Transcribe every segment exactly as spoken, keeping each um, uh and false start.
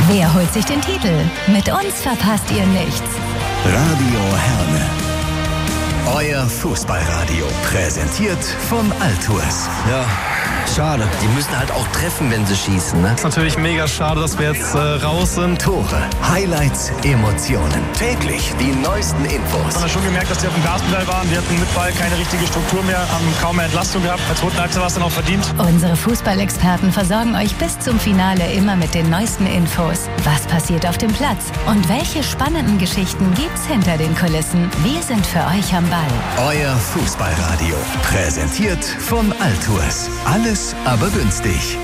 Wer holt sich den Titel? Mit uns verpasst ihr nichts. Radio Herne. Euer Fußballradio. Präsentiert von Altours. Ja, schade. Die müssen halt auch treffen, wenn sie schießen, ne? Ist natürlich mega schade, dass wir jetzt äh, raus sind. Tore, Highlights, Emotionen. Täglich die neuesten Infos. Man hat schon gemerkt, dass die auf dem Gaspedal waren. Wir hatten mit Ball keine richtige Struktur mehr, haben kaum mehr Entlastung gehabt. Als zweiten Halbzeit war es dann auch verdient. Unsere Fußballexperten versorgen euch bis zum Finale immer mit den neuesten Infos. Was passiert auf dem Platz? Und welche spannenden Geschichten gibt's hinter den Kulissen? Wir sind für euch am Ball. Euer Fußballradio. Präsentiert von Altours. Alles, aber günstig.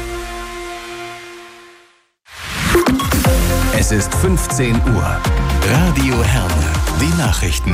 Es ist fünfzehn Uhr. Radio Herne. Die Nachrichten.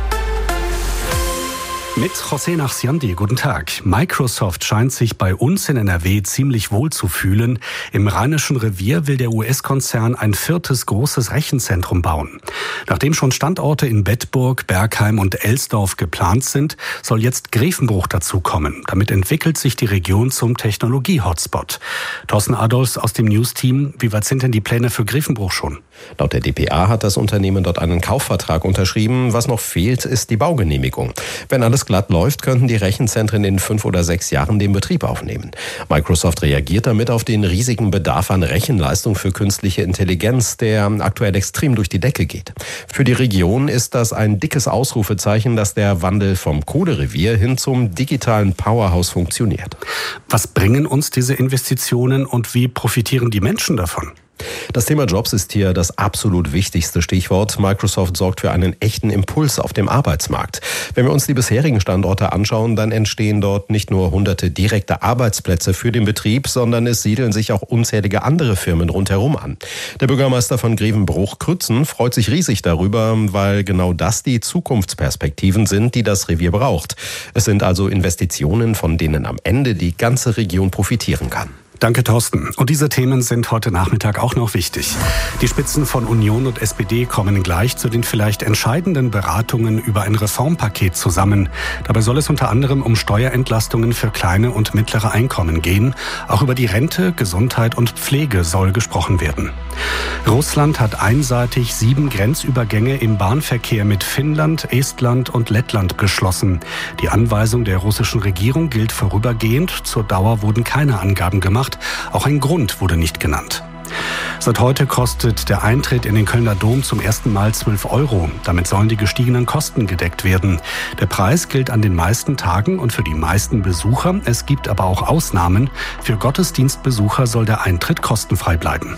Mit José Nachsiandi, guten Tag. Microsoft scheint sich bei uns in N R W ziemlich wohl zu fühlen. Im Rheinischen Revier will der U S-Konzern ein viertes großes Rechenzentrum bauen. Nachdem schon Standorte in Bedburg, Bergheim und Elsdorf geplant sind, soll jetzt Grevenbruch dazukommen. Damit entwickelt sich die Region zum Technologie-Hotspot. Thorsten Adolfs aus dem News-Team, wie weit sind denn die Pläne für Grevenbruch schon? Laut der D P A hat das Unternehmen dort einen Kaufvertrag unterschrieben. Was noch fehlt, ist die Baugenehmigung. Wenn alles glatt läuft, könnten die Rechenzentren in fünf oder sechs Jahren den Betrieb aufnehmen. Microsoft reagiert damit auf den riesigen Bedarf an Rechenleistung für künstliche Intelligenz, der aktuell extrem durch die Decke geht. Für die Region ist das ein dickes Ausrufezeichen, dass der Wandel vom Kohlerevier hin zum digitalen Powerhouse funktioniert. Was bringen uns diese Investitionen und wie profitieren die Menschen davon? Das Thema Jobs ist hier das absolut wichtigste Stichwort. Microsoft sorgt für einen echten Impuls auf dem Arbeitsmarkt. Wenn wir uns die bisherigen Standorte anschauen, dann entstehen dort nicht nur hunderte direkte Arbeitsplätze für den Betrieb, sondern es siedeln sich auch unzählige andere Firmen rundherum an. Der Bürgermeister von Grevenbruch, Krützen, freut sich riesig darüber, weil genau das die Zukunftsperspektiven sind, die das Revier braucht. Es sind also Investitionen, von denen am Ende die ganze Region profitieren kann. Danke, Thorsten. Und diese Themen sind heute Nachmittag auch noch wichtig. Die Spitzen von Union und S P D kommen gleich zu den vielleicht entscheidenden Beratungen über ein Reformpaket zusammen. Dabei soll es unter anderem um Steuerentlastungen für kleine und mittlere Einkommen gehen. Auch über die Rente, Gesundheit und Pflege soll gesprochen werden. Russland hat einseitig sieben Grenzübergänge im Bahnverkehr mit Finnland, Estland und Lettland geschlossen. Die Anweisung der russischen Regierung gilt vorübergehend. Zur Dauer wurden keine Angaben gemacht. Auch ein Grund wurde nicht genannt. Seit heute kostet der Eintritt in den Kölner Dom zum ersten Mal zwölf Euro. Damit sollen die gestiegenen Kosten gedeckt werden. Der Preis gilt an den meisten Tagen und für die meisten Besucher. Es gibt aber auch Ausnahmen. Für Gottesdienstbesucher soll der Eintritt kostenfrei bleiben.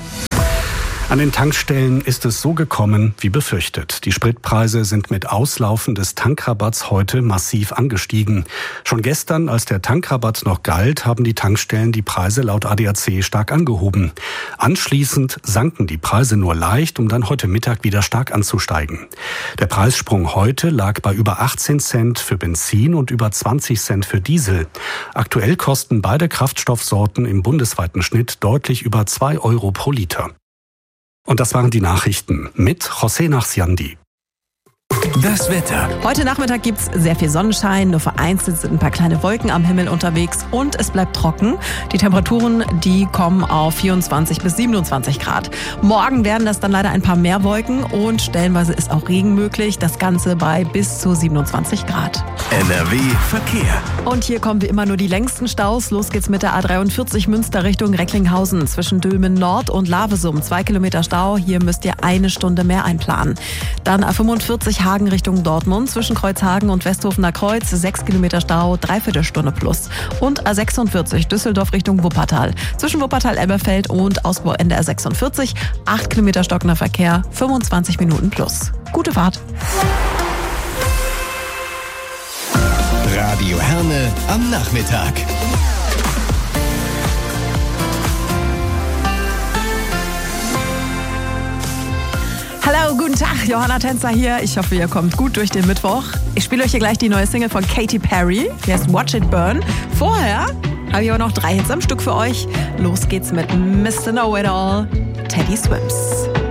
An den Tankstellen ist es so gekommen wie befürchtet. Die Spritpreise sind mit Auslaufen des Tankrabatts heute massiv angestiegen. Schon gestern, als der Tankrabatt noch galt, haben die Tankstellen die Preise laut A D A C stark angehoben. Anschließend sanken die Preise nur leicht, um dann heute Mittag wieder stark anzusteigen. Der Preissprung heute lag bei über achtzehn Cent für Benzin und über zwanzig Cent für Diesel. Aktuell kosten beide Kraftstoffsorten im bundesweiten Schnitt deutlich über zwei Euro pro Liter. Und das waren die Nachrichten mit José Nachsiandi. Das Wetter. Heute Nachmittag gibt es sehr viel Sonnenschein, nur vereinzelt sind ein paar kleine Wolken am Himmel unterwegs und es bleibt trocken. Die Temperaturen, die kommen auf vierundzwanzig bis siebenundzwanzig Grad. Morgen werden das dann leider ein paar mehr Wolken und stellenweise ist auch Regen möglich. Das Ganze bei bis zu siebenundzwanzig Grad. N R W Verkehr. Und hier kommen wie immer nur die längsten Staus. Los geht's mit der A dreiundvierzig Münster Richtung Recklinghausen. Zwischen Dülmen Nord und Lavesum. Zwei Kilometer Stau. Hier müsst ihr eine Stunde mehr einplanen. Dann A fünfundvierzig Hagen Richtung Dortmund. Zwischen Kreuzhagen und Westhofener Kreuz. Sechs Kilometer Stau. Dreiviertel Stunde plus. Und A sechsundvierzig Düsseldorf Richtung Wuppertal. Zwischen Wuppertal-Elberfeld und Ausbauende A sechsundvierzig. Acht Kilometer stockender Verkehr. fünfundzwanzig Minuten plus. Gute Fahrt. Radio Herne am Nachmittag. Hallo, guten Tag, Johanna Tänzer hier. Ich hoffe, ihr kommt gut durch den Mittwoch. Ich spiele euch hier gleich die neue Single von Katy Perry. Die heißt Watch It Burn. Vorher habe ich aber noch drei Hits am Stück für euch. Los geht's mit Mister Know It All, Teddy Swims.